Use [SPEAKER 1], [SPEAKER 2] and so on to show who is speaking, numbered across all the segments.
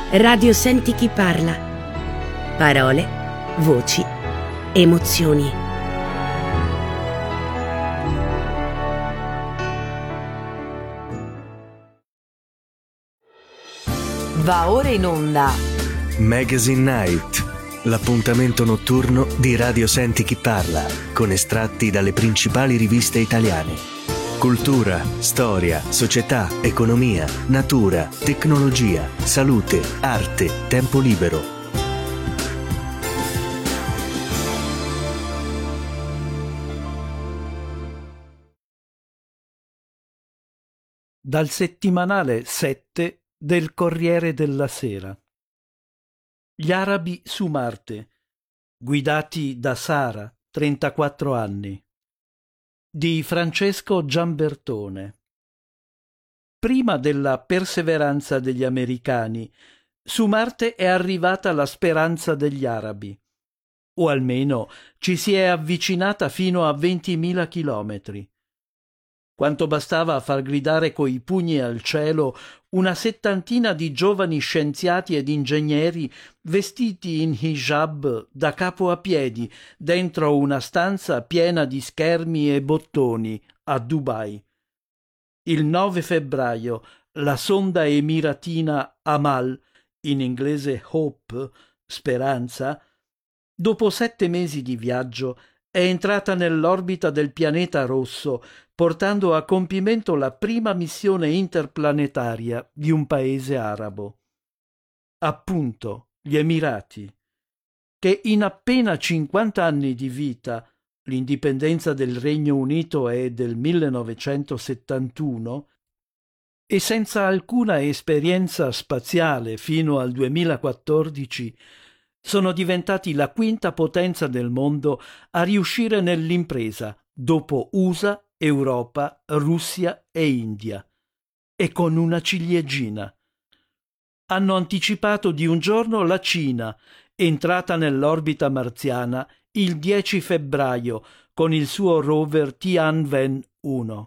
[SPEAKER 1] Radio Senti chi parla. Parole, voci, emozioni.
[SPEAKER 2] Va ora in onda
[SPEAKER 3] Magazine Night, l'appuntamento notturno di Radio Senti chi parla, con estratti dalle principali riviste italiane. Cultura, storia, società, economia, natura, tecnologia, salute, arte, tempo libero.
[SPEAKER 4] Dal settimanale 7 del Corriere della Sera. Gli arabi su Marte, guidati da Sara, 34 anni. Di Francesco Giambertone. Prima della perseveranza degli americani, su Marte è arrivata la speranza degli arabi, o almeno ci si è avvicinata fino a 20.000 chilometri. Quanto bastava a far gridare coi pugni al cielo una settantina di giovani scienziati ed ingegneri vestiti in hijab da capo a piedi dentro una stanza piena di schermi e bottoni a Dubai. Il 9 febbraio la sonda emiratina Amal, in inglese Hope, speranza, dopo 7 mesi di viaggio è entrata nell'orbita del pianeta rosso, portando a compimento la prima missione interplanetaria di un paese arabo. Appunto, gli Emirati, che in appena 50 anni di vita, l'indipendenza del Regno Unito è del 1971, e senza alcuna esperienza spaziale fino al 2014, sono diventati la quinta potenza del mondo a riuscire nell'impresa, dopo USA, Europa, Russia e India, e con una ciliegina. Hanno anticipato di un giorno la Cina, entrata nell'orbita marziana il 10 febbraio con il suo rover Tianwen-1.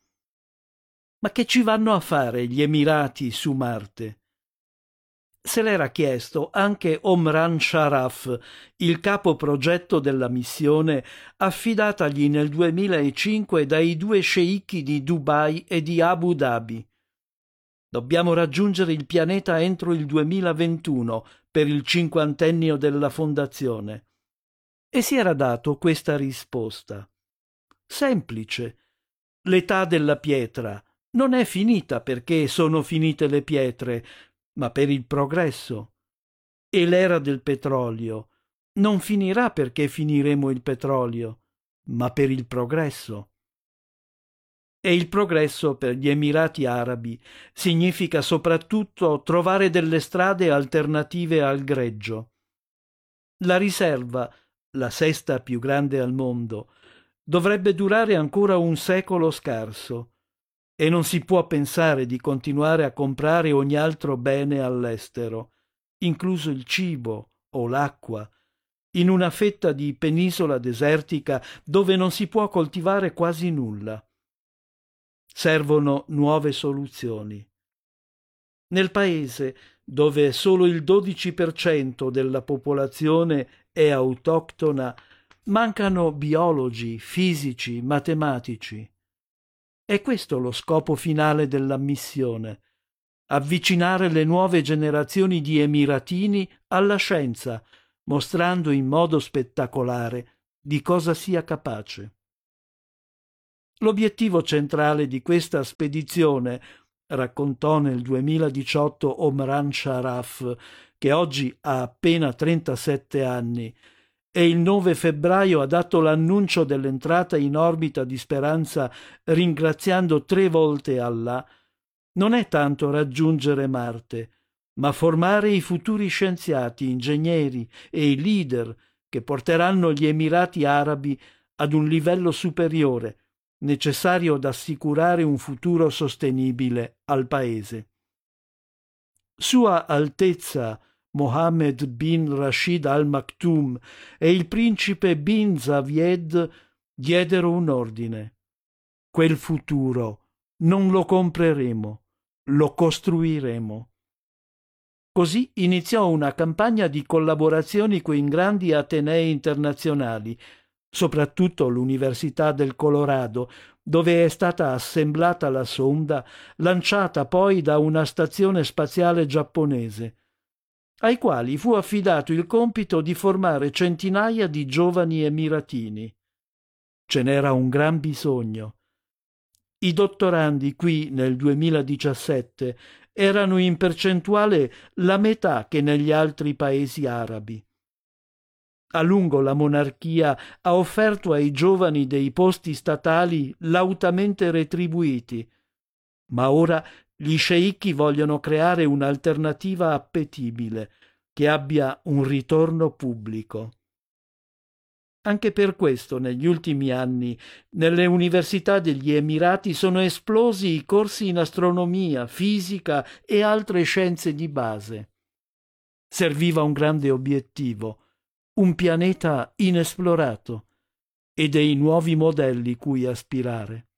[SPEAKER 4] Ma che ci vanno a fare gli Emirati su Marte? Se l'era chiesto anche Omran Sharaf, il capo progetto della missione affidatagli nel 2005 dai due sceicchi di Dubai e di Abu Dhabi. Dobbiamo raggiungere il pianeta entro il 2021 per il 50ennio della fondazione. E si era dato questa risposta. Semplice. L'età della pietra non è finita perché sono finite le pietre, ma per il progresso. E l'era del petrolio non finirà perché finiremo il petrolio, ma per il progresso. E il progresso per gli Emirati Arabi significa soprattutto trovare delle strade alternative al greggio. La riserva, la sesta più grande al mondo, dovrebbe durare ancora un secolo scarso, e non si può pensare di continuare a comprare ogni altro bene all'estero, incluso il cibo o l'acqua, in una fetta di penisola desertica dove non si può coltivare quasi nulla. Servono nuove soluzioni. Nel paese, dove solo il 12% della popolazione è autoctona, mancano biologi, fisici, matematici. È questo lo scopo finale della missione: avvicinare le nuove generazioni di emiratini alla scienza, mostrando in modo spettacolare di cosa sia capace. L'obiettivo centrale di questa spedizione, raccontò nel 2018 Omran Sharaf, che oggi ha appena 37 anni, e il 9 febbraio ha dato l'annuncio dell'entrata in orbita di Speranza ringraziando 3 volte Allah, non è tanto raggiungere Marte, ma formare i futuri scienziati, ingegneri e i leader che porteranno gli Emirati Arabi ad un livello superiore, necessario ad assicurare un futuro sostenibile al paese. Sua Altezza Mohammed bin Rashid Al Maktoum e il principe bin Zayed diedero un ordine: quel futuro non lo compreremo, lo costruiremo. Così iniziò una campagna di collaborazioni con grandi atenei internazionali, soprattutto l'Università del Colorado, dove è stata assemblata la sonda, lanciata poi da una stazione spaziale giapponese, ai quali fu affidato il compito di formare centinaia di giovani emiratini. Ce n'era un gran bisogno. I dottorandi qui nel 2017 erano in percentuale la metà che negli altri paesi arabi. A lungo la monarchia ha offerto ai giovani dei posti statali lautamente retribuiti, ma ora gli sceicchi vogliono creare un'alternativa appetibile che abbia un ritorno pubblico. Anche per questo negli ultimi anni nelle università degli Emirati sono esplosi i corsi in astronomia, fisica e altre scienze di base. Serviva un grande obiettivo, un pianeta inesplorato e dei nuovi modelli cui aspirare.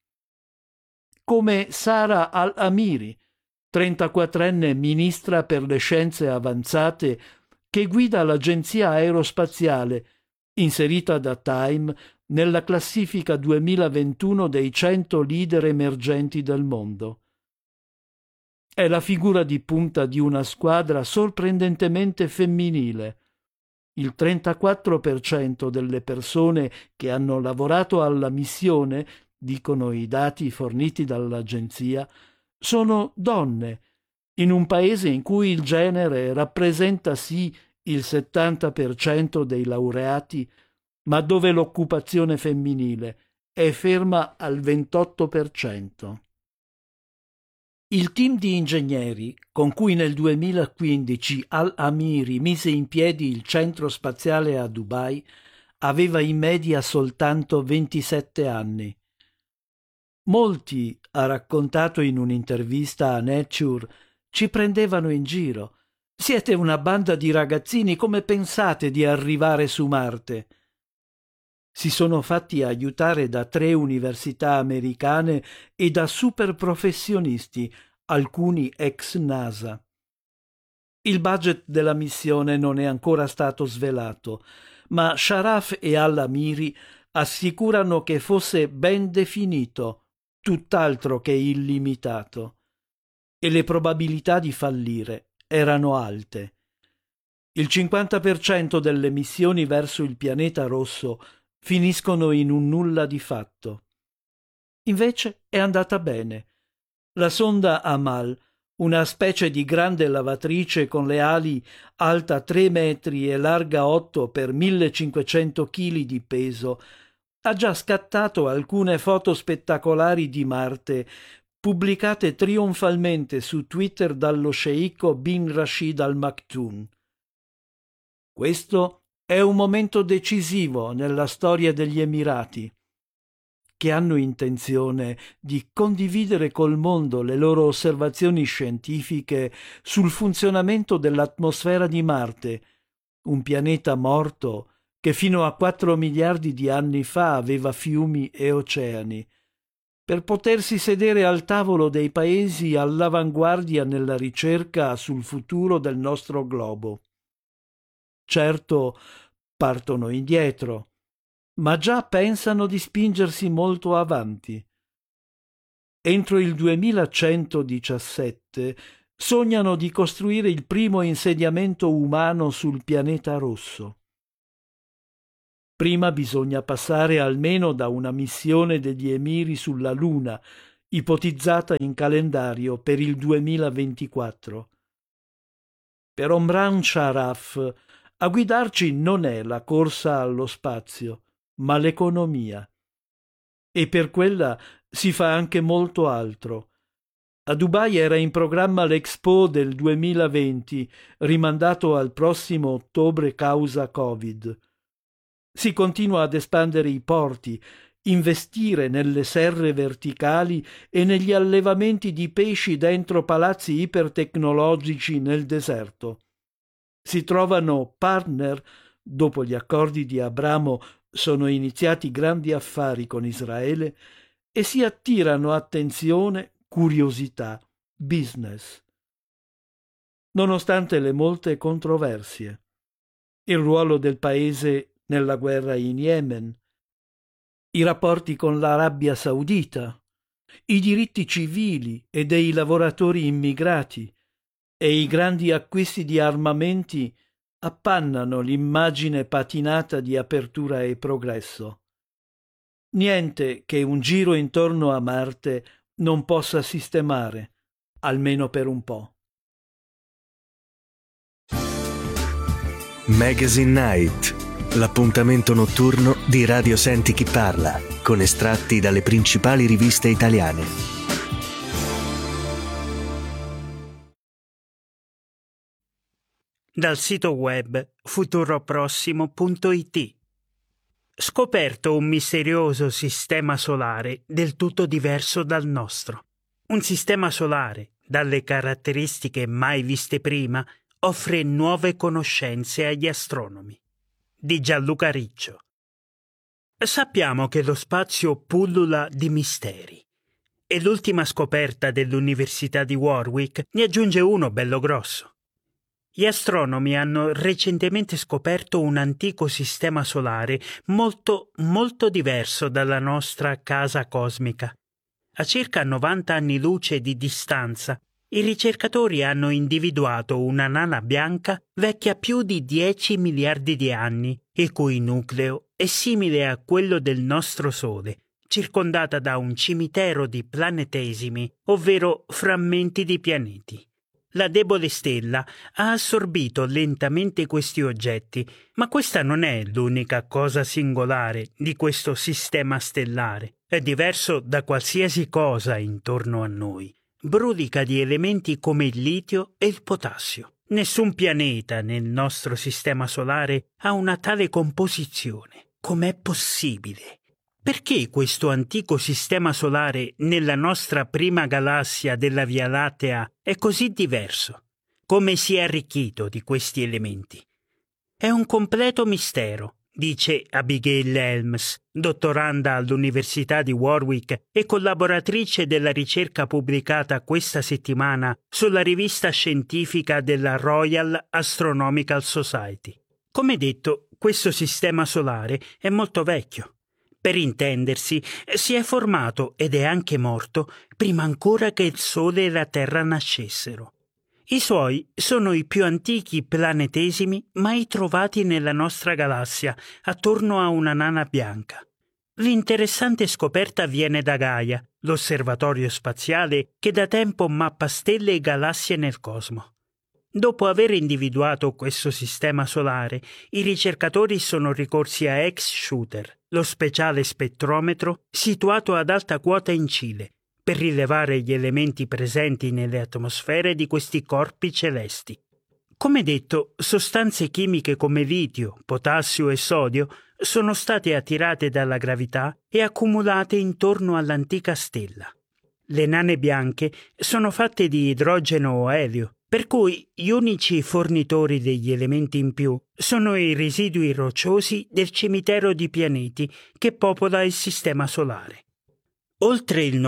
[SPEAKER 4] Come Sara Al-Amiri, 34enne ministra per le scienze avanzate, che guida l'agenzia aerospaziale, inserita da Time nella classifica 2021 dei 100 leader emergenti del mondo. È la figura di punta di una squadra sorprendentemente femminile. Il 34% delle persone che hanno lavorato alla missione, dicono i dati forniti dall'agenzia, sono donne, in un paese in cui il genere rappresenta sì il 70% dei laureati, ma dove l'occupazione femminile è ferma al 28%. Il team di ingegneri con cui nel 2015 Al-Amiri mise in piedi il centro spaziale a Dubai aveva in media soltanto 27 anni. Molti, ha raccontato in un'intervista a Nature, ci prendevano in giro. Siete una banda di ragazzini, come pensate di arrivare su Marte? Si sono fatti aiutare da 3 università americane e da super professionisti, alcuni ex NASA. Il budget della missione non è ancora stato svelato, ma Sharaf e Al-Amiri assicurano che fosse ben definito, tutt'altro che illimitato, e le probabilità di fallire erano alte. Il 50% delle missioni verso il pianeta rosso finiscono in un nulla di fatto. Invece è andata bene. La sonda Amal, una specie di grande lavatrice con le ali alta 3 metri e larga 8 per 1500 kg di peso, ha già scattato alcune foto spettacolari di Marte, pubblicate trionfalmente su Twitter dallo sceicco bin Rashid Al Maktoum. Questo è un momento decisivo nella storia degli Emirati, che hanno intenzione di condividere col mondo le loro osservazioni scientifiche sul funzionamento dell'atmosfera di Marte, un pianeta morto che fino a 4 miliardi di anni fa aveva fiumi e oceani, per potersi sedere al tavolo dei paesi all'avanguardia nella ricerca sul futuro del nostro globo. Certo, partono indietro, ma già pensano di spingersi molto avanti. Entro il 2117 sognano di costruire il primo insediamento umano sul pianeta rosso. Prima bisogna passare almeno da una missione degli Emiri sulla Luna, ipotizzata in calendario per il 2024. Per Omran Sharaf, a guidarci non è la corsa allo spazio, ma l'economia. E per quella si fa anche molto altro. A Dubai era in programma l'Expo del 2020, rimandato al prossimo ottobre causa Covid. Si continua ad espandere i porti, investire nelle serre verticali e negli allevamenti di pesci dentro palazzi ipertecnologici nel deserto. Si trovano partner, dopo gli accordi di Abramo sono iniziati grandi affari con Israele, e si attirano attenzione, curiosità, business. nonostante le molte controversie. Il ruolo del paese nella guerra in Yemen, i rapporti con l'Arabia Saudita, i diritti civili e dei lavoratori immigrati e i grandi acquisti di armamenti appannano l'immagine patinata di apertura e progresso. Niente che un giro intorno a Marte non possa sistemare, almeno per un po'.
[SPEAKER 3] Magazine Night, l'appuntamento notturno di Radio Senti Chi Parla, con estratti dalle principali riviste italiane.
[SPEAKER 5] Dal sito web futuroprossimo.it. Scoperto un misterioso sistema solare del tutto diverso dal nostro. Un sistema solare, dalle caratteristiche mai viste prima, offre nuove conoscenze agli astronomi. Di Gianluca Riccio. Sappiamo che lo spazio pullula di misteri e l'ultima scoperta dell'Università di Warwick ne aggiunge uno bello grosso. Gli astronomi hanno recentemente scoperto un antico sistema solare molto diverso dalla nostra casa cosmica. A circa 90 anni luce di distanza, i ricercatori hanno individuato una nana bianca vecchia più di 10 miliardi di anni, il cui nucleo è simile a quello del nostro Sole, circondata da un cimitero di planetesimi, ovvero frammenti di pianeti. La debole stella ha assorbito lentamente questi oggetti, ma questa non è l'unica cosa singolare di questo sistema stellare. È diverso da qualsiasi cosa intorno a noi. Brulica di elementi come il litio e il potassio. Nessun pianeta nel nostro sistema solare ha una tale composizione. Com'è possibile? Perché questo antico sistema solare nella nostra prima galassia della Via Lattea è così diverso? Come si è arricchito di questi elementi? È un completo mistero, dice Abigail Helms, dottoranda all'Università di Warwick e collaboratrice della ricerca pubblicata questa settimana sulla rivista scientifica della Royal Astronomical Society. Come detto, questo sistema solare è molto vecchio. Per intendersi, si è formato ed è anche morto prima ancora che il Sole e la Terra nascessero. I suoi sono i più antichi planetesimi mai trovati nella nostra galassia, attorno a una nana bianca. L'interessante scoperta viene da Gaia, l'osservatorio spaziale che da tempo mappa stelle e galassie nel cosmo. Dopo aver individuato questo sistema solare, i ricercatori sono ricorsi a X-Shooter, lo speciale spettrometro situato ad alta quota in Cile, per rilevare gli elementi presenti nelle atmosfere di questi corpi celesti. Come detto, sostanze chimiche come litio, potassio e sodio sono state attirate dalla gravità e accumulate intorno all'antica stella. Le nane bianche sono fatte di idrogeno o elio, per cui gli unici fornitori degli elementi in più sono i residui rocciosi del cimitero di pianeti che popola il sistema solare. Oltre il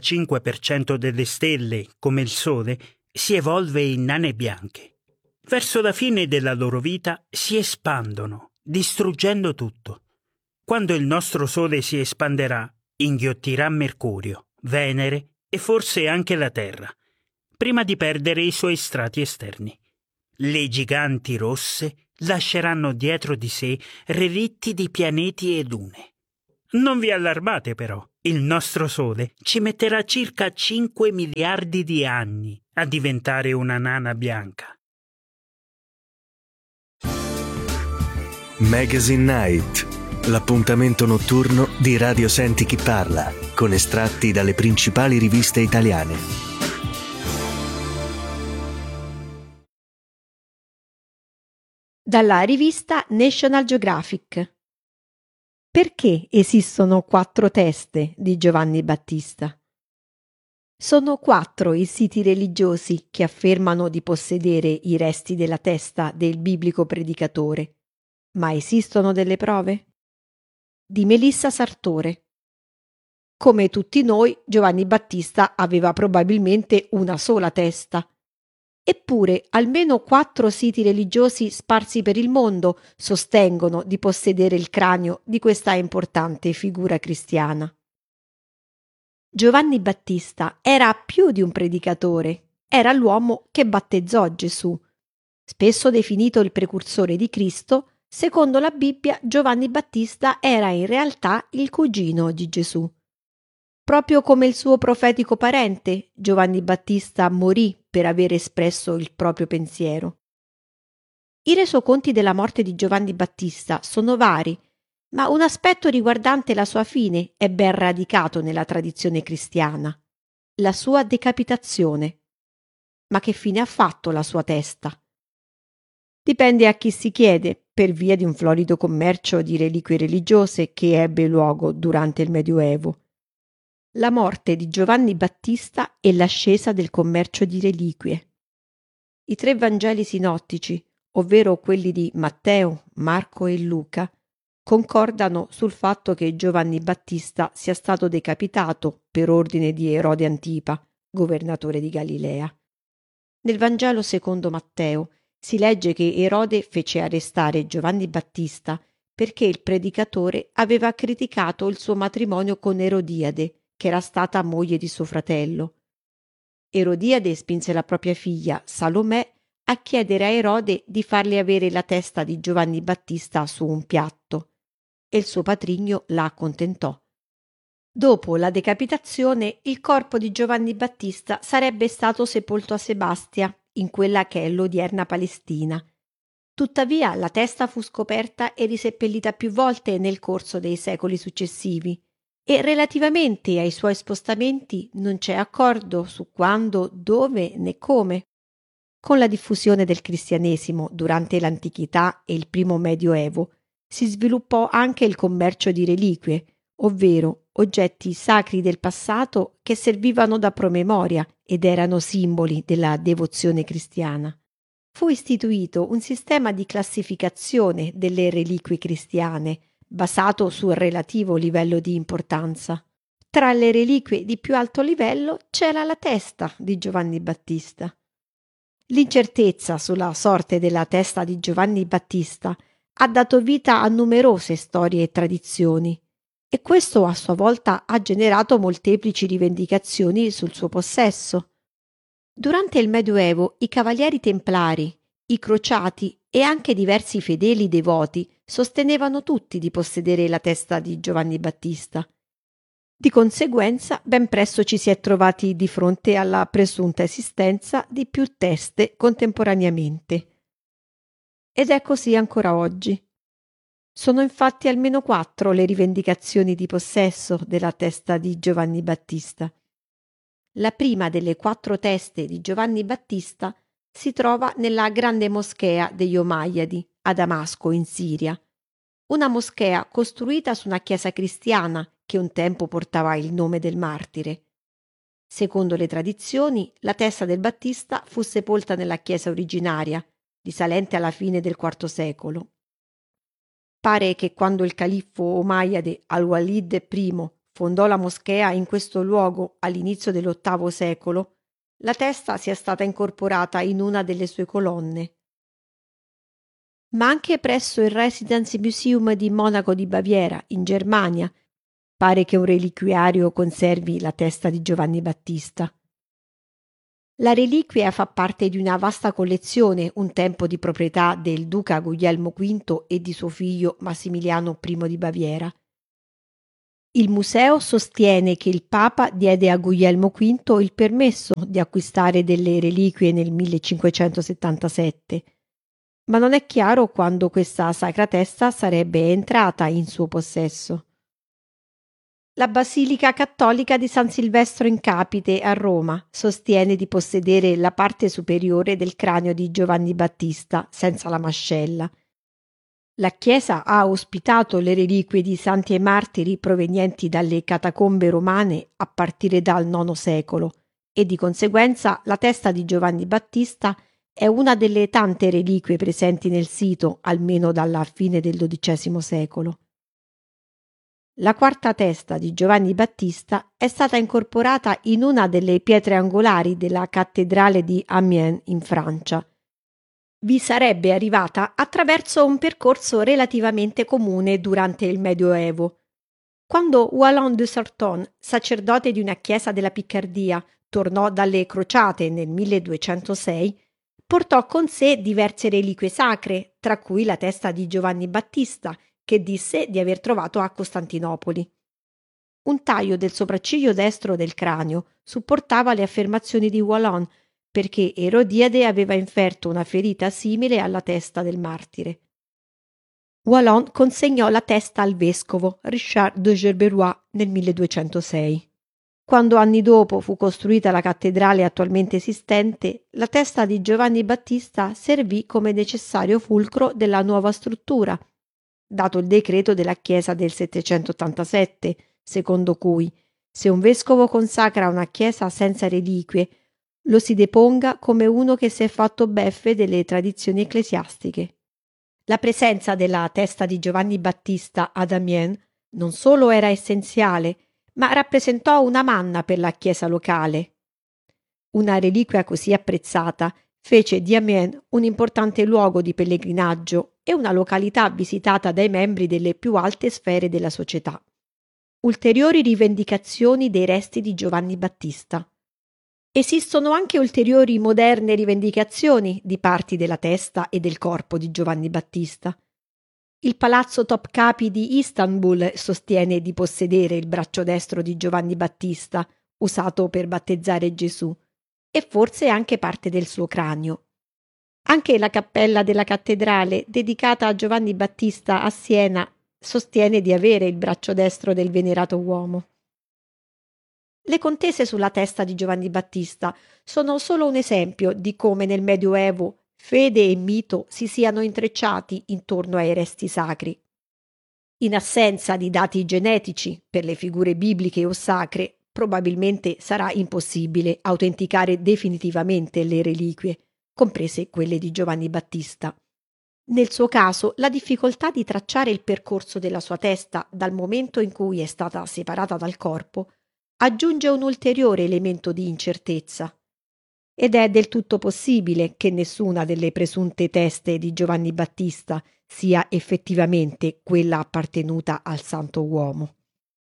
[SPEAKER 5] 95% delle stelle, come il Sole, si evolve in nane bianche. Verso la fine della loro vita si espandono, distruggendo tutto. Quando il nostro Sole si espanderà, inghiottirà Mercurio, Venere e forse anche la Terra, prima di perdere i suoi strati esterni. Le giganti rosse lasceranno dietro di sé relitti di pianeti e lune. Non vi allarmate però, il nostro Sole ci metterà circa 5 miliardi di anni a diventare una nana bianca.
[SPEAKER 3] Magazine Night, l'appuntamento notturno di Radio Senti Chi Parla, con estratti dalle principali riviste italiane.
[SPEAKER 6] Dalla rivista National Geographic. Perché esistono 4 teste di Giovanni Battista? Sono 4 i siti religiosi che affermano di possedere i resti della testa del biblico predicatore. Ma esistono delle prove? Di Melissa Sartore. Come tutti noi, Giovanni Battista aveva probabilmente una sola testa. Eppure almeno 4 siti religiosi sparsi per il mondo sostengono di possedere il cranio di questa importante figura cristiana. Giovanni Battista era più di un predicatore, era l'uomo che battezzò Gesù. Spesso definito il precursore di Cristo, secondo la Bibbia Giovanni Battista era in realtà il cugino di Gesù. Proprio come il suo profetico parente, Giovanni Battista morì per aver espresso il proprio pensiero. I resoconti della morte di Giovanni Battista sono vari, ma un aspetto riguardante la sua fine è ben radicato nella tradizione cristiana: la sua decapitazione. Ma che fine ha fatto la sua testa? Dipende a chi si chiede, per via di un florido commercio di reliquie religiose che ebbe luogo durante il Medioevo. La morte di Giovanni Battista e l'ascesa del commercio di reliquie. I 3 Vangeli sinottici, ovvero quelli di Matteo, Marco e Luca, concordano sul fatto che Giovanni Battista sia stato decapitato per ordine di Erode Antipa, governatore di Galilea. Nel Vangelo secondo Matteo si legge che Erode fece arrestare Giovanni Battista perché il predicatore aveva criticato il suo matrimonio con Erodiade, che era stata moglie di suo fratello. Erodiade spinse la propria figlia, Salomè, a chiedere a Erode di farle avere la testa di Giovanni Battista su un piatto, e il suo patrigno la accontentò. Dopo la decapitazione, il corpo di Giovanni Battista sarebbe stato sepolto a Sebastia, in quella che è l'odierna Palestina. Tuttavia la testa fu scoperta e riseppellita più volte nel corso dei secoli successivi, e relativamente ai suoi spostamenti non c'è accordo su quando, dove né come. Con la diffusione del cristianesimo durante l'antichità e il primo medioevo si sviluppò anche il commercio di reliquie, ovvero oggetti sacri del passato che servivano da promemoria ed erano simboli della devozione cristiana. Fu istituito un sistema di classificazione delle reliquie cristiane, basato sul relativo livello di importanza. Tra le reliquie di più alto livello c'era la testa di Giovanni Battista. L'incertezza sulla sorte della testa di Giovanni Battista ha dato vita a numerose storie e tradizioni, e questo a sua volta ha generato molteplici rivendicazioni sul suo possesso. Durante il Medioevo i cavalieri templari, i crociati e anche diversi fedeli devoti sostenevano tutti di possedere la testa di Giovanni Battista. Di conseguenza, ben presto ci si è trovati di fronte alla presunta esistenza di più teste contemporaneamente. Ed è così ancora oggi. Sono infatti almeno 4 le rivendicazioni di possesso della testa di Giovanni Battista. La prima delle 4 teste di Giovanni Battista si trova nella grande moschea degli Omayyadi a Damasco, in Siria, una moschea costruita su una chiesa cristiana che un tempo portava il nome del martire. Secondo le tradizioni, la testa del Battista fu sepolta nella chiesa originaria, risalente alla fine del IV secolo. Pare che quando il califfo Omayyade al-Walid I fondò la moschea in questo luogo all'inizio dell'VIII secolo, la testa sia stata incorporata in una delle sue colonne. Ma anche presso il Residence Museum di Monaco di Baviera, in Germania, pare che un reliquiario conservi la testa di Giovanni Battista. La reliquia fa parte di una vasta collezione, un tempo di proprietà del duca Guglielmo V e di suo figlio Massimiliano I di Baviera. Il museo sostiene che il Papa diede a Guglielmo V il permesso di acquistare delle reliquie nel 1577, ma non è chiaro quando questa sacra testa sarebbe entrata in suo possesso. La Basilica Cattolica di San Silvestro in Capite a Roma sostiene di possedere la parte superiore del cranio di Giovanni Battista senza la mascella. La chiesa ha ospitato le reliquie di santi e martiri provenienti dalle catacombe romane a partire dal IX secolo e di conseguenza la testa di Giovanni Battista è una delle tante reliquie presenti nel sito almeno dalla fine del XII secolo. La quarta testa di Giovanni Battista è stata incorporata in una delle pietre angolari della cattedrale di Amiens in Francia. Vi sarebbe arrivata attraverso un percorso relativamente comune durante il Medioevo. Quando Wallon de Sarton, sacerdote di una chiesa della Piccardia, tornò dalle crociate nel 1206, portò con sé diverse reliquie sacre, tra cui la testa di Giovanni Battista, che disse di aver trovato a Costantinopoli. Un taglio del sopracciglio destro del cranio supportava le affermazioni di Wallon, perché Erodiade aveva inferto una ferita simile alla testa del martire. Wallon consegnò la testa al vescovo Richard de Gerberoy nel 1206. Quando anni dopo fu costruita la cattedrale attualmente esistente, la testa di Giovanni Battista servì come necessario fulcro della nuova struttura, dato il decreto della Chiesa del 787, secondo cui se un vescovo consacra una chiesa senza reliquie, lo si deponga come uno che si è fatto beffe delle tradizioni ecclesiastiche. La presenza della testa di Giovanni Battista ad Amiens non solo era essenziale, ma rappresentò una manna per la chiesa locale. Una reliquia così apprezzata fece di Amiens un importante luogo di pellegrinaggio e una località visitata dai membri delle più alte sfere della società. Ulteriori rivendicazioni dei resti di Giovanni Battista. Esistono anche ulteriori moderne rivendicazioni di parti della testa e del corpo di Giovanni Battista. Il palazzo Topkapi di Istanbul sostiene di possedere il braccio destro di Giovanni Battista, usato per battezzare Gesù, e forse anche parte del suo cranio. Anche la cappella della cattedrale, dedicata a Giovanni Battista a Siena, sostiene di avere il braccio destro del venerato uomo. Le contese sulla testa di Giovanni Battista sono solo un esempio di come nel Medioevo fede e mito si siano intrecciati intorno ai resti sacri. In assenza di dati genetici per le figure bibliche o sacre, probabilmente sarà impossibile autenticare definitivamente le reliquie, comprese quelle di Giovanni Battista. Nel suo caso, la difficoltà di tracciare il percorso della sua testa dal momento in cui è stata separata dal corpo aggiunge un ulteriore elemento di incertezza. Ed è del tutto possibile che nessuna delle presunte teste di Giovanni Battista sia effettivamente quella appartenuta al santo uomo.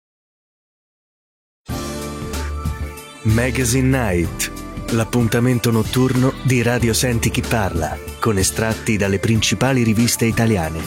[SPEAKER 3] Magazine Night, l'appuntamento notturno di Radio Senti Chi Parla, con estratti dalle principali riviste italiane.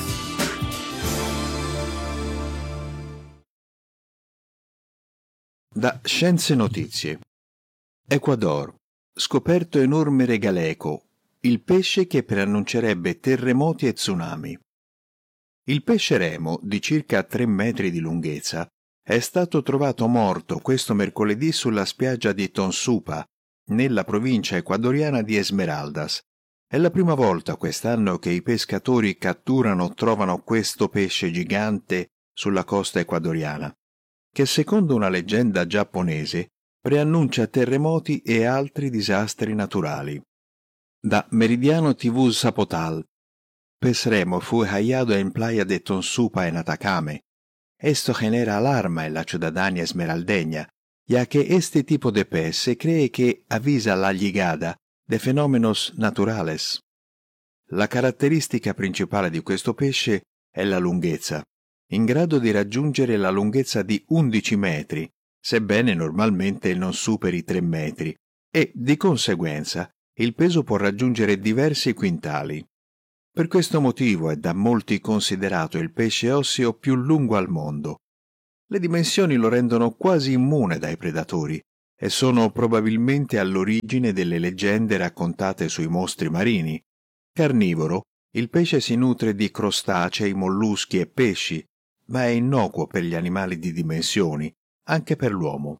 [SPEAKER 7] Da Scienze Notizie. Ecuador. Scoperto enorme regaleco, il pesce che preannuncerebbe terremoti e tsunami. Il pesce remo, di circa 3 metri di lunghezza, è stato trovato morto questo mercoledì sulla spiaggia di Tonsupa, nella provincia ecuadoriana di Esmeraldas. È la prima volta quest'anno che i pescatori catturano o trovano questo pesce gigante sulla costa ecuadoriana, che secondo una leggenda giapponese preannuncia terremoti e altri disastri naturali. Da Meridiano TV Zapotal. Pez remo fue hallado en playa de Tonsupa en Atacame. Esto genera alarma en la ciudadanía esmeraldeña, ya que este tipo de pez se cree que avisa la llegada de fenómenos naturales. La caratteristica principale di questo pesce è la lunghezza, in grado di raggiungere la lunghezza di 11 metri, sebbene normalmente non superi 3 metri, e, di conseguenza, il peso può raggiungere diversi quintali. Per questo motivo è da molti considerato il pesce osseo più lungo al mondo. Le dimensioni lo rendono quasi immune dai predatori e sono probabilmente all'origine delle leggende raccontate sui mostri marini. Carnivoro, il pesce si nutre di crostacei, molluschi e pesci, ma è innocuo per gli animali di dimensioni, anche per l'uomo.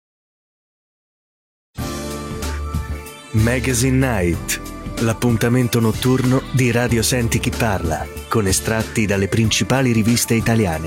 [SPEAKER 3] Magazine Night, l'appuntamento notturno di Radio Senti Chi Parla, con estratti dalle principali riviste italiane.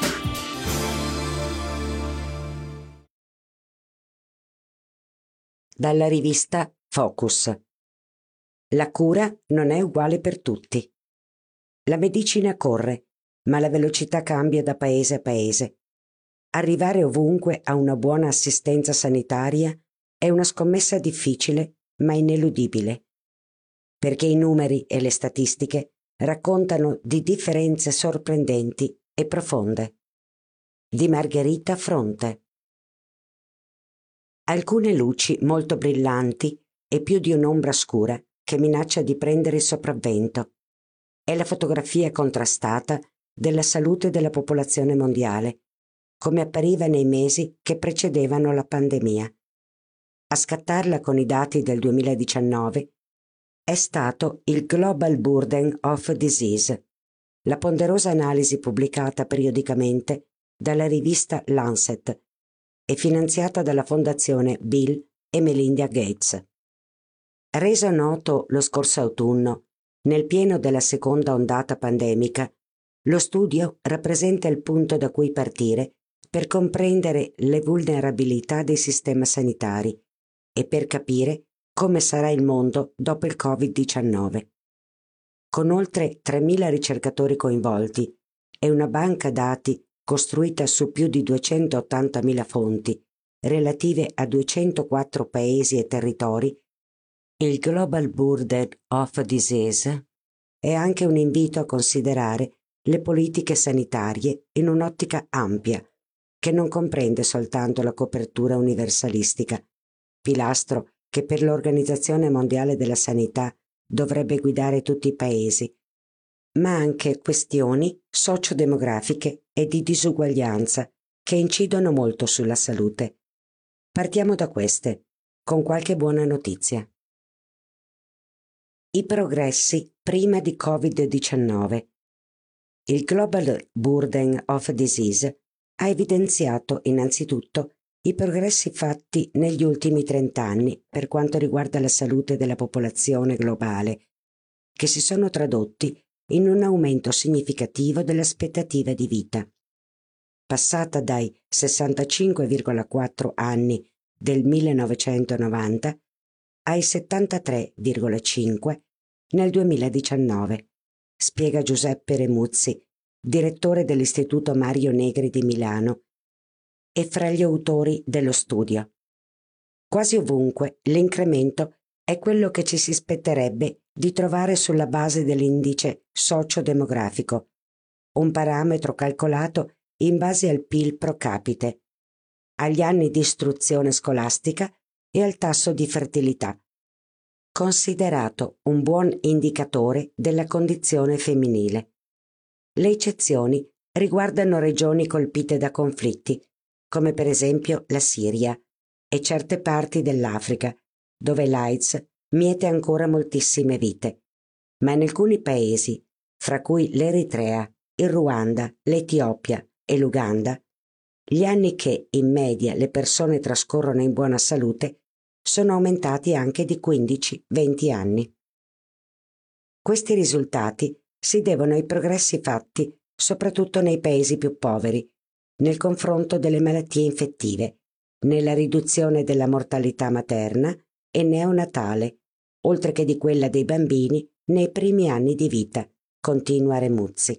[SPEAKER 8] Dalla rivista Focus. La cura non è uguale per tutti. La medicina corre, ma la velocità cambia da paese a paese Arrivare ovunque a una buona assistenza sanitaria è una scommessa difficile ma ineludibile, perché i numeri e le statistiche raccontano di differenze sorprendenti e profonde. Di Margherita Fronte. Alcune luci molto brillanti e più di un'ombra scura che minaccia di prendere il sopravvento. È la fotografia contrastata della salute della popolazione mondiale, come appariva nei mesi che precedevano la pandemia. A scattarla con i dati del 2019 è stato il Global Burden of Disease, la ponderosa analisi pubblicata periodicamente dalla rivista Lancet e finanziata dalla fondazione Bill e Melinda Gates. Reso noto lo scorso autunno, nel pieno della seconda ondata pandemica, lo studio rappresenta il punto da cui partire per comprendere le vulnerabilità dei sistemi sanitari e per capire come sarà il mondo dopo il Covid-19. Con oltre 3.000 ricercatori coinvolti e una banca dati costruita su più di 280.000 fonti relative a 204 paesi e territori, il Global Burden of Disease è anche un invito a considerare le politiche sanitarie in un'ottica ampia, che non comprende soltanto la copertura universalistica, pilastro che per l'Organizzazione Mondiale della Sanità dovrebbe guidare tutti i paesi, ma anche questioni sociodemografiche e di disuguaglianza che incidono molto sulla salute. Partiamo da queste, con qualche buona notizia. I progressi prima di Covid-19. Il Global Burden of Disease ha evidenziato innanzitutto i progressi fatti negli ultimi 30 anni per quanto riguarda la salute della popolazione globale, che si sono tradotti in un aumento significativo dell'aspettativa di vita, passata dai 65,4 anni del 1990 ai 73,5 nel 2019, spiega Giuseppe Remuzzi, direttore dell'Istituto Mario Negri di Milano e fra gli autori dello studio. Quasi ovunque l'incremento è quello che ci si aspetterebbe di trovare sulla base dell'indice sociodemografico, un parametro calcolato in base al PIL pro capite, agli anni di istruzione scolastica e al tasso di fertilità, considerato un buon indicatore della condizione femminile. Le eccezioni riguardano regioni colpite da conflitti, come per esempio la Siria e certe parti dell'Africa, dove l'AIDS miete ancora moltissime vite. Ma in alcuni paesi, fra cui l'Eritrea, il Ruanda, l'Etiopia e l'Uganda, gli anni che in media le persone trascorrono in buona salute sono aumentati anche di 15-20 anni. Questi risultati si devono ai progressi fatti soprattutto nei paesi più poveri, nel confronto delle malattie infettive, nella riduzione della mortalità materna e neonatale, oltre che di quella dei bambini nei primi anni di vita, continua Remuzzi.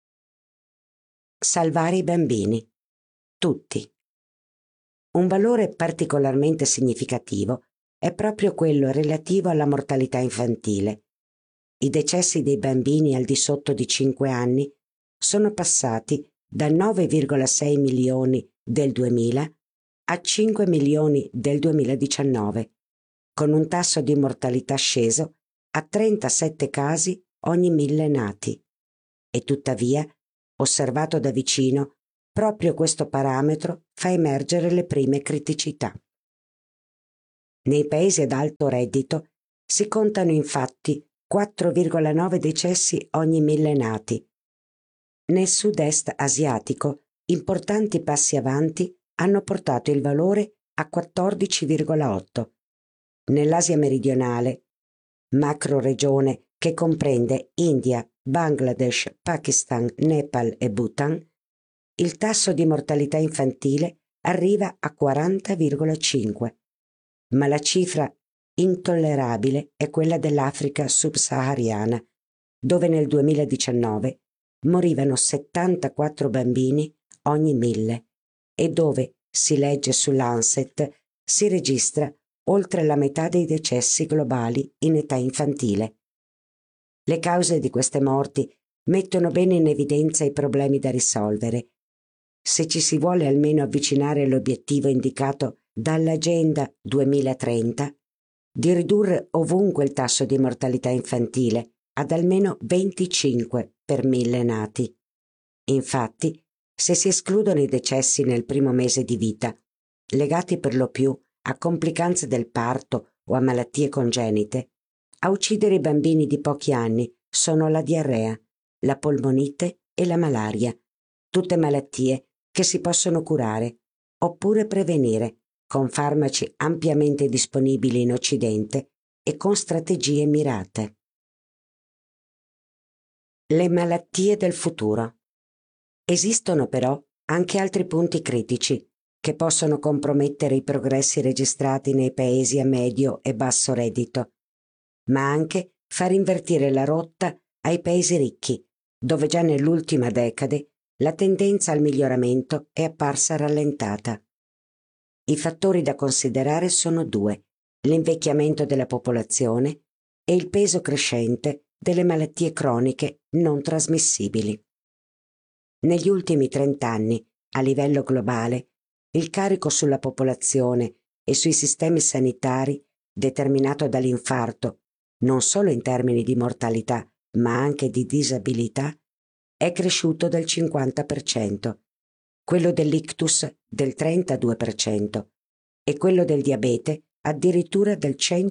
[SPEAKER 8] Salvare i bambini. Tutti. Un valore particolarmente significativo è proprio quello relativo alla mortalità infantile. I decessi dei bambini al di sotto di 5 anni sono passati da 9,6 milioni del 2000 a 5 milioni del 2019, con un tasso di mortalità sceso a 37 casi ogni 1000 nati. E tuttavia, osservato da vicino, proprio questo parametro fa emergere le prime criticità. Nei paesi ad alto reddito si contano infatti 4,9 decessi ogni 1000 nati. Nel sud-est asiatico importanti passi avanti hanno portato il valore a 14,8. Nell'Asia meridionale, macroregione che comprende India, Bangladesh, Pakistan, Nepal e Bhutan, il tasso di mortalità infantile arriva a 40,5, ma la cifra intollerabile è quella dell'Africa subsahariana, dove nel 2019 morivano 74 bambini ogni 1000 e dove, si legge sull'Lancet, si registra oltre la metà dei decessi globali in età infantile. Le cause di queste morti mettono bene in evidenza i problemi da risolvere. Se ci si vuole almeno avvicinare all'obiettivo indicato dall'Agenda 2030 di ridurre ovunque il tasso di mortalità infantile ad almeno 25 per 1000 nati. Infatti, se si escludono i decessi nel primo mese di vita, legati per lo più a complicanze del parto o a malattie congenite, a uccidere i bambini di pochi anni sono la diarrea, la polmonite e la malaria, tutte malattie che si possono curare oppure prevenire con farmaci ampiamente disponibili in Occidente e con strategie mirate. Le malattie del futuro. Esistono però anche altri punti critici che possono compromettere i progressi registrati nei paesi a medio e basso reddito, ma anche far invertire la rotta ai paesi ricchi, dove già nell'ultima decade la tendenza al miglioramento è apparsa rallentata. I fattori da considerare sono due: l'invecchiamento della popolazione e il peso crescente delle malattie croniche non trasmissibili. Negli ultimi 30 anni, a livello globale, il carico sulla popolazione e sui sistemi sanitari determinato dall'infarto, non solo in termini di mortalità, ma anche di disabilità, è cresciuto del 50%, quello dell'ictus del 32% e quello del diabete addirittura del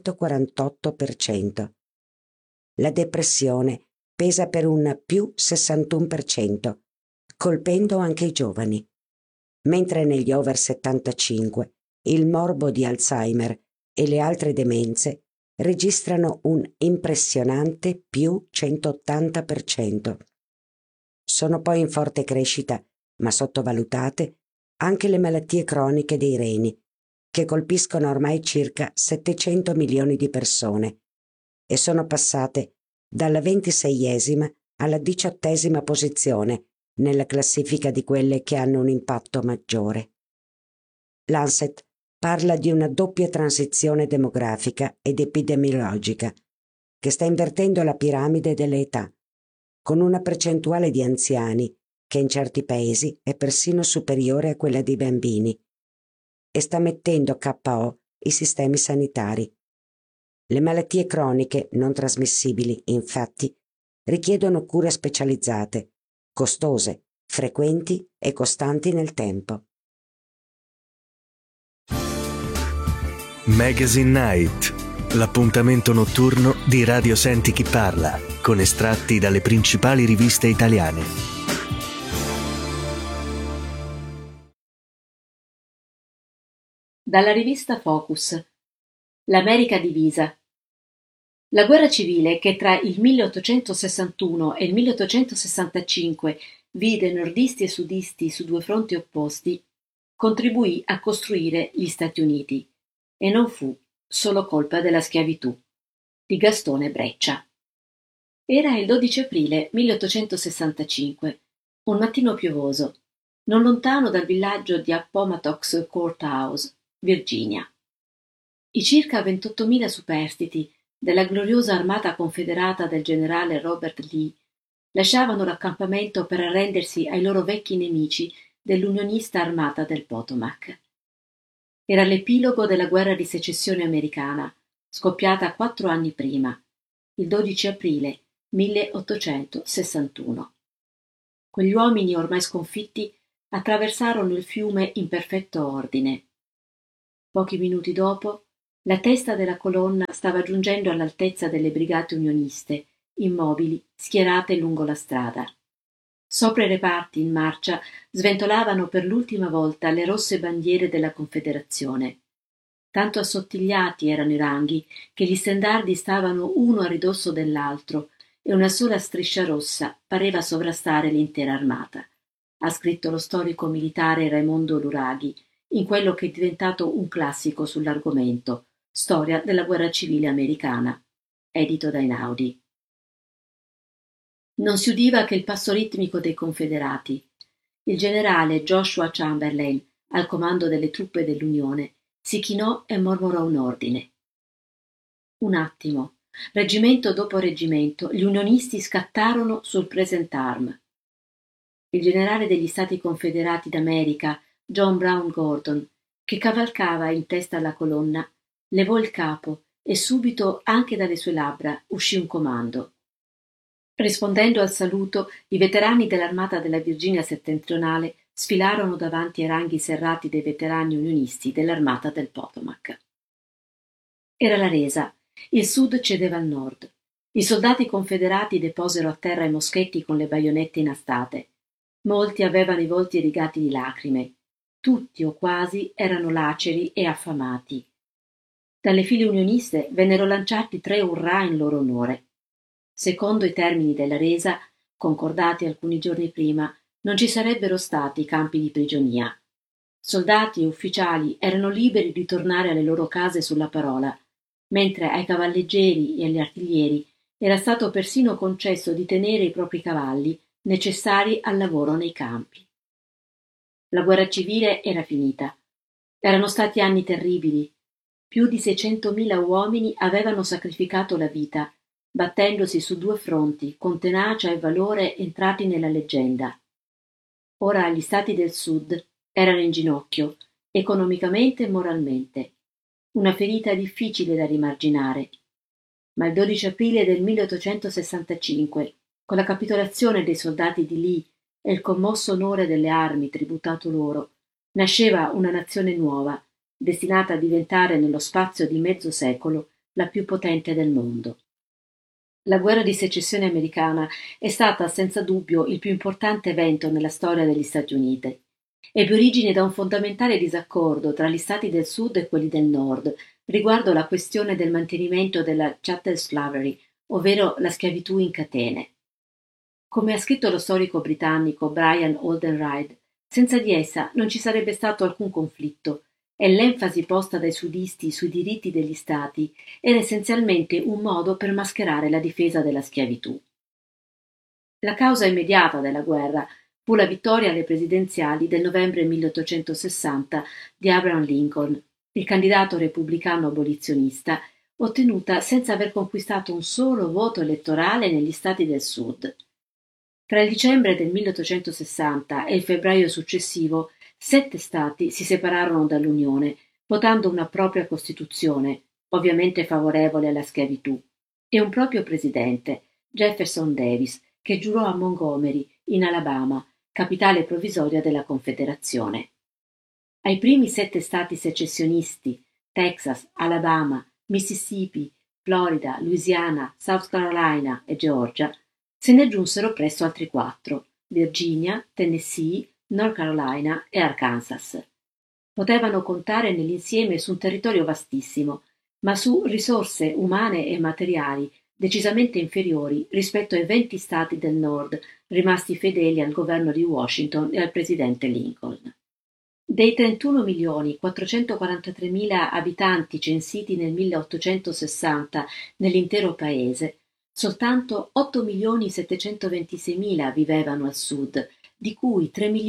[SPEAKER 8] 148%. La depressione pesa per un più 61%, colpendo anche i giovani, mentre negli over 75 il morbo di Alzheimer e le altre demenze registrano un impressionante più 180%. Sono poi in forte crescita, ma sottovalutate, anche le malattie croniche dei reni, che colpiscono ormai circa 700 milioni di persone e sono passate dalla 26esima alla 18esima posizione nella classifica di quelle che hanno un impatto maggiore. Lancet parla di una doppia transizione demografica ed epidemiologica che sta invertendo la piramide delle età, con una percentuale di anziani che in certi paesi è persino superiore a quella dei bambini, e sta mettendo KO i sistemi sanitari. Le malattie croniche non trasmissibili, infatti, richiedono cure specializzate, costose, frequenti e costanti nel tempo.
[SPEAKER 3] Magazine Night, l'appuntamento notturno di Radio Senti Chi Parla, con estratti dalle principali riviste italiane.
[SPEAKER 9] Dalla rivista Focus. L'America divisa. La guerra civile che tra il 1861 e il 1865 vide nordisti e sudisti su due fronti opposti, contribuì a costruire gli Stati Uniti e non fu solo colpa della schiavitù. Di Gastone Breccia. Era il 12 aprile 1865, un mattino piovoso, non lontano dal villaggio di Appomattox Courthouse, Virginia. I circa 28.000 superstiti della gloriosa armata confederata del generale Robert Lee lasciavano l'accampamento per arrendersi ai loro vecchi nemici dell'unionista armata del Potomac. Era l'epilogo della guerra di secessione americana, scoppiata 4 anni prima, il 12 aprile 1861. Quegli uomini ormai sconfitti attraversarono il fiume in perfetto ordine. Pochi minuti dopo, la testa della colonna stava giungendo all'altezza delle brigate unioniste, immobili, schierate lungo la strada. Sopra i reparti in marcia sventolavano per l'ultima volta le rosse bandiere della Confederazione. Tanto assottigliati erano i ranghi che gli stendardi stavano uno a ridosso dell'altro e una sola striscia rossa pareva sovrastare l'intera armata. Ha scritto lo storico militare Raimondo Luraghi in quello che è diventato un classico sull'argomento, Storia della guerra civile americana, edito da Einaudi. Non si udiva che il passo ritmico dei confederati. Il generale Joshua Chamberlain, al comando delle truppe dell'Unione, si chinò e mormorò un ordine. Un attimo, reggimento dopo reggimento, gli unionisti scattarono sul present arm. Il generale degli Stati Confederati d'America, John Brown Gordon, che cavalcava in testa alla colonna, levò il capo e subito anche dalle sue labbra uscì un comando. Rispondendo al saluto, i veterani dell'armata della Virginia settentrionale sfilarono davanti ai ranghi serrati dei veterani unionisti dell'armata del Potomac. Era la resa. Il sud cedeva al nord. I soldati confederati deposero a terra i moschetti con le baionette inastate. Molti avevano i volti rigati di lacrime. Tutti o quasi erano laceri e affamati. Dalle file unioniste vennero lanciati 3 urrà in loro onore. Secondo i termini della resa, concordati alcuni giorni prima, non ci sarebbero stati campi di prigionia. Soldati e ufficiali erano liberi di tornare alle loro case sulla parola, mentre ai cavalleggeri e agli artiglieri era stato persino concesso di tenere i propri cavalli necessari al lavoro nei campi. La guerra civile era finita. Erano stati anni terribili. Più di 600.000 uomini avevano sacrificato la vita, battendosi su 2 fronti con tenacia e valore entrati nella leggenda. Ora gli stati del sud erano in ginocchio, economicamente e moralmente. Una ferita difficile da rimarginare. Ma il 12 aprile del 1865, con la capitolazione dei soldati di Lee e il commosso onore delle armi tributato loro, nasceva una nazione nuova, destinata a diventare nello spazio di mezzo secolo la più potente del mondo. La guerra di secessione americana è stata senza dubbio il più importante evento nella storia degli Stati Uniti. Ebbe origine da un fondamentale disaccordo tra gli stati del sud e quelli del nord riguardo la questione del mantenimento della chattel slavery, ovvero la schiavitù in catene. Come ha scritto lo storico britannico Brian Oldenreid, senza di essa non ci sarebbe stato alcun conflitto e l'enfasi posta dai sudisti sui diritti degli stati era essenzialmente un modo per mascherare la difesa della schiavitù. La causa immediata della guerra fu la vittoria alle presidenziali del novembre 1860 di Abraham Lincoln, il candidato repubblicano abolizionista, ottenuta senza aver conquistato un solo voto elettorale negli stati del sud. Tra il dicembre del 1860 e il febbraio successivo, 7 stati si separarono dall'Unione, votando una propria Costituzione, ovviamente favorevole alla schiavitù, e un proprio presidente, Jefferson Davis, che giurò a Montgomery, in Alabama, capitale provvisoria della Confederazione. Ai primi 7 stati secessionisti, Texas, Alabama, Mississippi, Florida, Louisiana, South Carolina e Georgia, se ne aggiunsero presto altri 4, Virginia, Tennessee, North Carolina e Arkansas. Potevano contare nell'insieme su un territorio vastissimo, ma su risorse umane e materiali decisamente inferiori rispetto ai 20 stati del nord rimasti fedeli al governo di Washington e al presidente Lincoln. Dei 31.443.000 abitanti censiti nel 1860 nell'intero paese, soltanto 8.726.000 vivevano al sud, di cui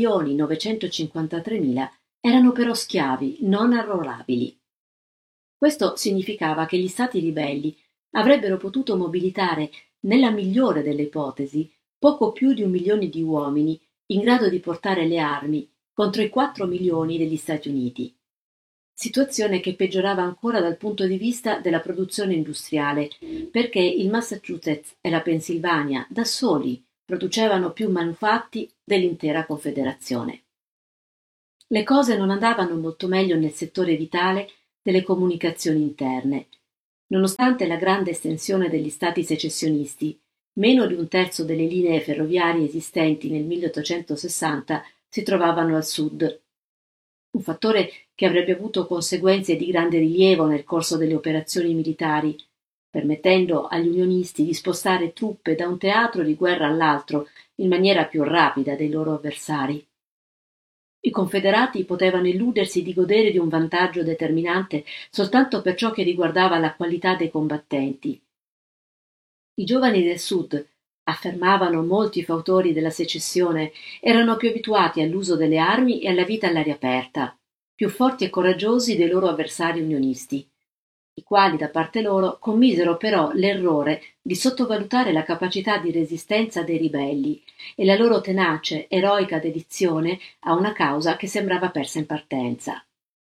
[SPEAKER 9] 3.953.000 erano però schiavi non arruolabili. Questo significava che gli stati ribelli avrebbero potuto mobilitare, nella migliore delle ipotesi, poco più di 1 milione di uomini in grado di portare le armi contro i 4 milioni degli Stati Uniti. Situazione che peggiorava ancora dal punto di vista della produzione industriale, perché il Massachusetts e la Pennsylvania da soli producevano più manufatti dell'intera Confederazione. Le cose non andavano molto meglio nel settore vitale delle comunicazioni interne. Nonostante la grande estensione degli stati secessionisti, meno di 1/3 delle linee ferroviarie esistenti nel 1860 si trovavano al sud. Un fattore che avrebbe avuto conseguenze di grande rilievo nel corso delle operazioni militari, permettendo agli unionisti di spostare truppe da un teatro di guerra all'altro in maniera più rapida dei loro avversari. I confederati potevano illudersi di godere di un vantaggio determinante soltanto per ciò che riguardava la qualità dei combattenti. I giovani del sud, affermavano molti fautori della secessione, erano più abituati all'uso delle armi e alla vita all'aria aperta, più forti e coraggiosi dei loro avversari unionisti, i quali da parte loro commisero però l'errore di sottovalutare la capacità di resistenza dei ribelli e la loro tenace, eroica dedizione a una causa che sembrava persa in partenza.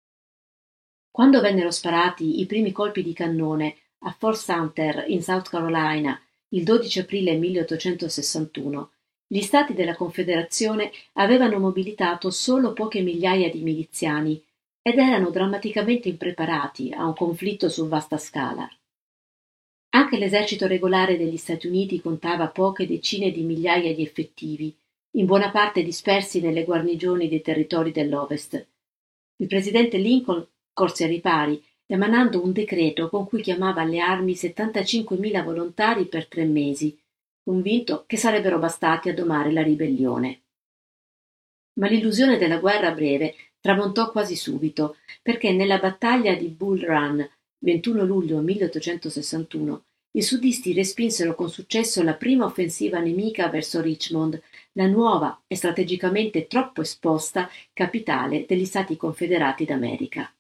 [SPEAKER 9] Quando vennero sparati i primi colpi di cannone a Fort Sumter in South Carolina il 12 aprile 1861, gli stati della Confederazione avevano mobilitato solo poche migliaia di miliziani ed erano drammaticamente impreparati a un conflitto su vasta scala. Anche l'esercito regolare degli Stati Uniti contava poche decine di migliaia di effettivi, in buona parte dispersi nelle guarnigioni dei territori dell'Ovest. Il presidente Lincoln corse ai ripari, emanando un decreto con cui chiamava alle armi 75.000 volontari per 3 mesi, convinto che sarebbero bastati a domare la ribellione. Ma l'illusione della guerra breve tramontò quasi subito, perché nella battaglia di Bull Run, 21 luglio 1861, i sudisti respinsero con successo la prima offensiva nemica verso Richmond, la nuova e strategicamente troppo esposta capitale degli Stati Confederati d'America.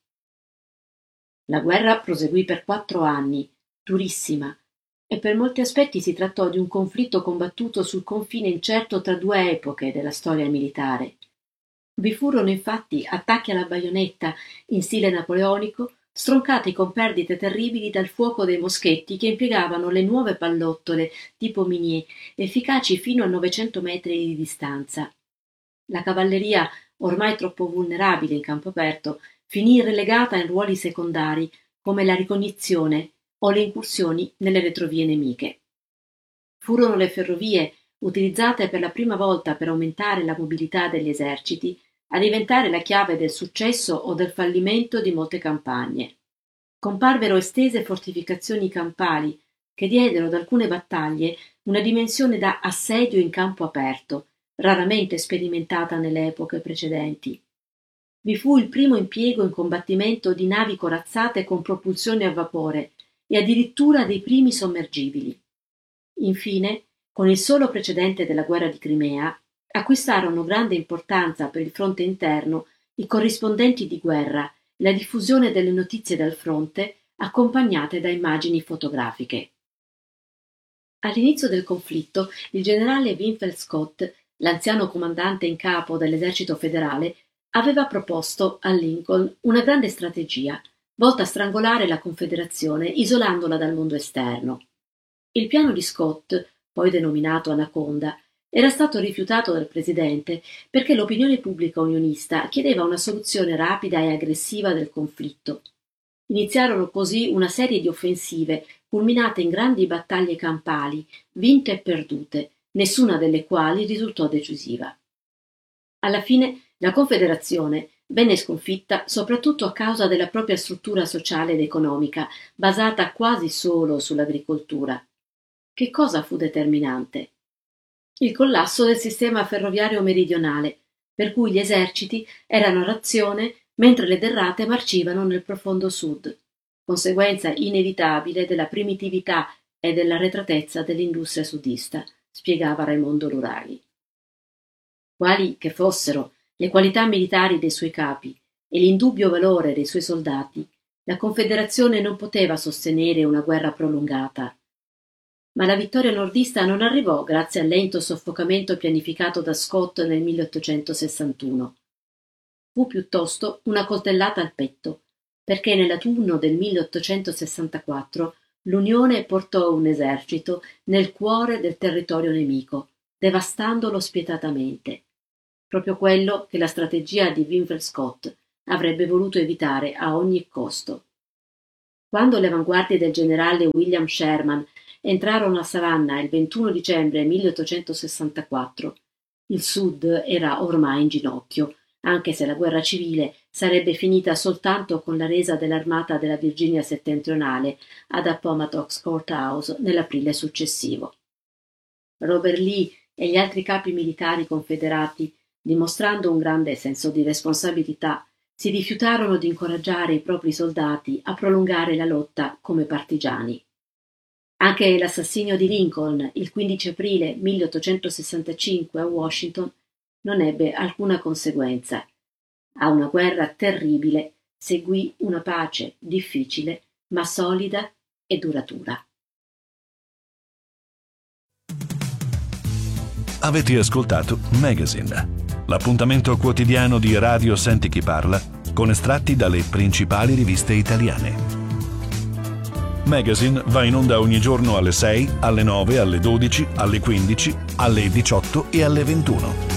[SPEAKER 9] La guerra proseguì per 4 anni, durissima, e per molti aspetti si trattò di un conflitto combattuto sul confine incerto tra 2 epoche della storia militare. Vi furono infatti attacchi alla baionetta in stile napoleonico, stroncati con perdite terribili dal fuoco dei moschetti che impiegavano le nuove pallottole tipo Minier, efficaci fino a 900 metri di distanza. La cavalleria, ormai troppo vulnerabile in campo aperto, finì relegata in ruoli secondari come la ricognizione o le incursioni nelle retrovie nemiche. Furono le ferrovie, utilizzate per la prima volta per aumentare la mobilità degli eserciti, a diventare la chiave del successo o del fallimento di molte campagne. Comparvero estese fortificazioni campali che diedero ad alcune battaglie una dimensione da assedio in campo aperto, raramente sperimentata nelle epoche precedenti. Vi fu il primo impiego in combattimento di navi corazzate con propulsione a vapore e addirittura dei primi sommergibili. Infine, con il solo precedente della guerra di Crimea, acquistarono grande importanza per il fronte interno i corrispondenti di guerra e la diffusione delle notizie dal fronte accompagnate da immagini fotografiche. All'inizio del conflitto, il generale Winfield Scott, l'anziano comandante in capo dell'esercito federale, aveva proposto a Lincoln una grande strategia, volta a strangolare la Confederazione isolandola dal mondo esterno. Il piano di Scott, poi denominato Anaconda, era stato rifiutato dal presidente perché l'opinione pubblica unionista chiedeva una soluzione rapida e aggressiva del conflitto. Iniziarono così una serie di offensive culminate in grandi battaglie campali, vinte e perdute, nessuna delle quali risultò decisiva. Alla fine la Confederazione venne sconfitta soprattutto a causa della propria struttura sociale ed economica, basata quasi solo sull'agricoltura. Che cosa fu determinante? Il collasso del sistema ferroviario meridionale, per cui gli eserciti erano a razione mentre le derrate marcivano nel profondo sud, conseguenza inevitabile della primitività e dell'arretratezza dell'industria sudista, spiegava Raimondo Lurali. Quali che fossero le qualità militari dei suoi capi e l'indubbio valore dei suoi soldati, la Confederazione non poteva sostenere una guerra prolungata. Ma la vittoria nordista non arrivò grazie al lento soffocamento pianificato da Scott nel 1861. Fu piuttosto una coltellata al petto, perché nell'autunno del 1864 l'Unione portò un esercito nel cuore del territorio nemico, devastandolo spietatamente. Proprio quello che la strategia di Winfield Scott avrebbe voluto evitare a ogni costo. Quando le avanguardie del generale William Sherman entrarono a Savannah il 21 dicembre 1864, il Sud era ormai in ginocchio, anche se la guerra civile sarebbe finita soltanto con la resa dell'armata della Virginia settentrionale ad Appomattox Courthouse nell'aprile successivo. Robert Lee e gli altri capi militari confederati, dimostrando un grande senso di responsabilità, si rifiutarono di incoraggiare i propri soldati a prolungare la lotta come partigiani. Anche l'assassinio di Lincoln il 15 aprile 1865 a Washington non ebbe alcuna conseguenza. A una guerra terribile seguì una pace difficile ma solida e duratura.
[SPEAKER 10] Avete ascoltato Magazine, l'appuntamento quotidiano di Radio Senti Chi Parla con estratti dalle principali riviste italiane. Magazine va in onda ogni giorno alle 6, alle 9, alle 12, alle 15, alle 18 e alle 21.